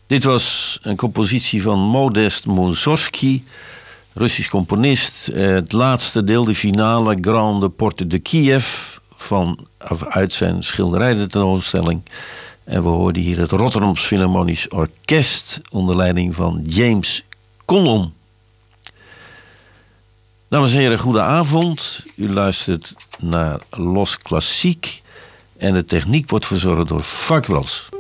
Dit was een compositie van Modest Mussorgsky, Russisch componist. Het laatste deel, de finale, Grande Porte de Kiev, uit zijn schilderijtentoonstelling. En we hoorden hier het Rotterdams Philharmonisch Orkest onder leiding van James Colom. Dames en heren, goede avond. U luistert naar Los Klassiek en de techniek wordt verzorgd door Vakbras.